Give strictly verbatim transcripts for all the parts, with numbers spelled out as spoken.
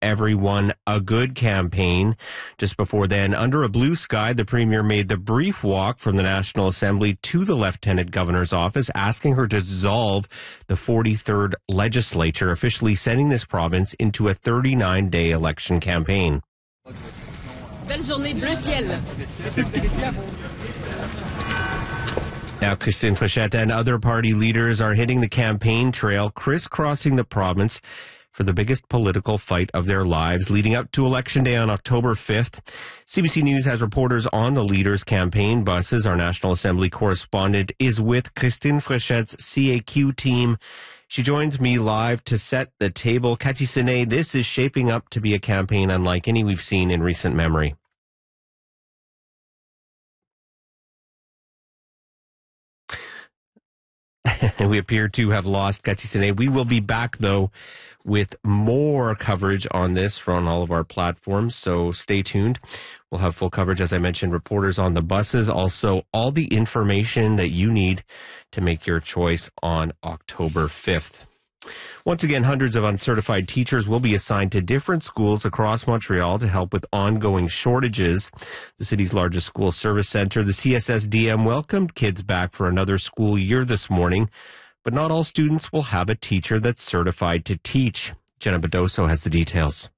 Everyone a Good campaign. Just before then, under a blue sky, the premier made the brief walk from the National Assembly to the Lieutenant Governor's office, asking her to dissolve the forty-third legislature, officially sending this province into a thirty-nine day election campaign. Belle journée, bleu ciel. Now, Christine Frechette and other party leaders are hitting the campaign trail, crisscrossing the province for the biggest political fight of their lives, leading up to Election Day on October fifth. C B C News has reporters on the leaders' campaign buses. Our National Assembly correspondent is with Christine Frechette's C A Q team. She joins me live to set the table. Cathy Senet, this is shaping up to be a campaign unlike any we've seen in recent memory. We appear to have lost Cathy Senet. We will be back, though, with more coverage on this from all of our platforms, so stay tuned. We'll have full coverage, as I mentioned, reporters on the buses, also all the information that you need to make your choice on October fifth. Once again, hundreds of uncertified teachers will be assigned to different schools across Montreal to help with ongoing shortages. The city's largest school service center, the C S S D M, welcomed kids back for another school year this morning, but not all students will have a teacher that's certified to teach. Jenna Bedoso has the details.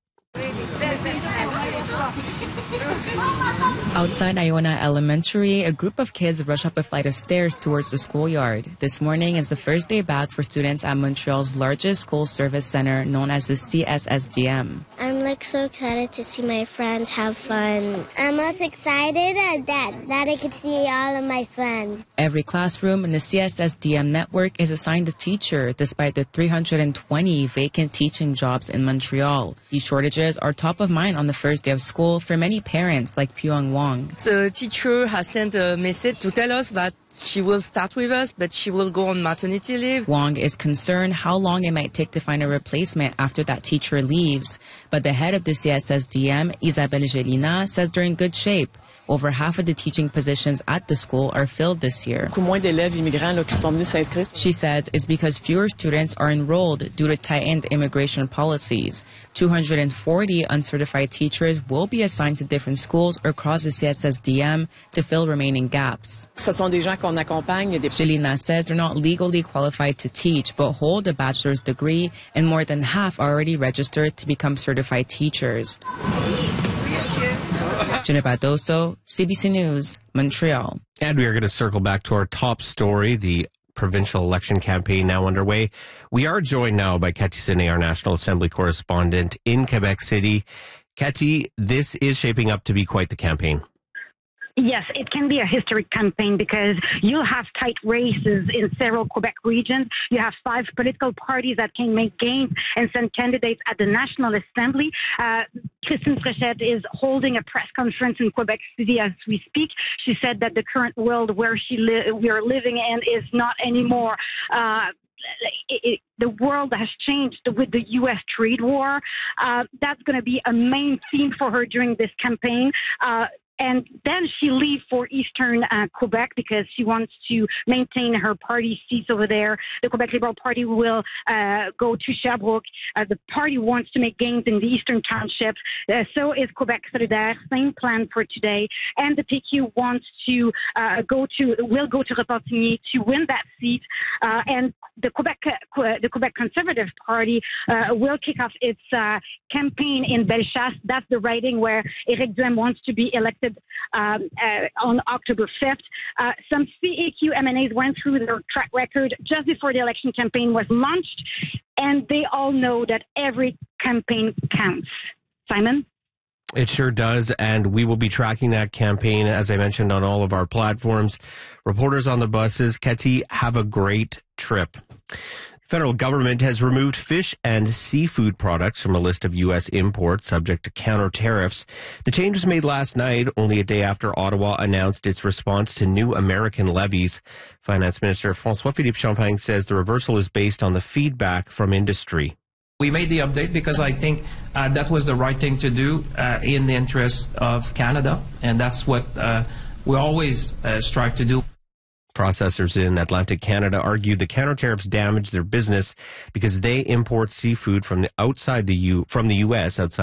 Outside Iona Elementary, a group of kids rush up a flight of stairs towards the schoolyard. This morning is the first day back for students at Montreal's largest school service center, known as the C S S D M. I'm like so excited to see my friends have fun. I'm also excited that, that I could see all of my friends. Every classroom in the C S S D M network is assigned a teacher, despite the three hundred twenty vacant teaching jobs in Montreal. These shortages are top of mind on the first day of school for many parents like Pyong Wong. The teacher has sent a message to tell us that she will start with us, but she will go on maternity leave. Wong is concerned how long it might take to find a replacement after that teacher leaves. But the head of the C S S D M, Isabelle Gelina, says they're in good shape. Over half of the teaching positions at the school are filled this year. She says it's because fewer students are enrolled due to tightened immigration policies. two hundred forty uncertified teachers will be assigned to different schools across the C S S D M to fill remaining gaps. Gelina says they're not legally qualified to teach, but hold a bachelor's degree, and more than half are already registered to become certified teachers. Jenna Bedoso, C B C News, Montreal. And we are going to circle back to our top story, the provincial election campaign now underway. We are joined now by Cathy Senet, our National Assembly correspondent in Quebec City. Cathy, this is shaping up to be quite the campaign. Yes, it can be a historic campaign because you'll have tight races in several Quebec regions. You have five political parties that can make gains and send candidates at the National Assembly. Uh, Christine Frechette is holding a press conference in Quebec City as we speak. She said that the current world where she li- we are living in is not anymore uh, It, it, the world has changed with the U S trade war. Uh, that's going to be a main theme for her during this campaign. Uh, And then she leaves for Eastern uh, Quebec because she wants to maintain her party seats over there. The Quebec Liberal Party will uh, go to Sherbrooke. Uh, the party wants to make gains in the Eastern Townships. Uh, so is Quebec Solidaire. Same plan for today. And the P Q wants to uh, go to will go to Repentigny to win that seat. Uh, and the Quebec uh, the Quebec Conservative Party uh, will kick off its uh, campaign in Bellechasse. That's the riding where Éric Duhem wants to be elected um, uh, on October fifth. Uh, some C A Q M N As went through their track record just before the election campaign was launched, and they all know that every campaign counts. Simon? It sure does, and we will be tracking that campaign, as I mentioned, on all of our platforms. Reporters on the buses. Cathy, have a great trip. The federal government has removed fish and seafood products from a list of U S imports subject to counter tariffs. The change was made last night, only a day after Ottawa announced its response to new American levies. Finance Minister François-Philippe Champagne says the reversal is based on the feedback from industry. We made the update because I think uh, that was the right thing to do uh, in the interest of Canada, and that's what uh, we always uh, strive to do. Processors in Atlantic Canada argue the counter tariffs damage their business because they import seafood from the outside the U from the U S outside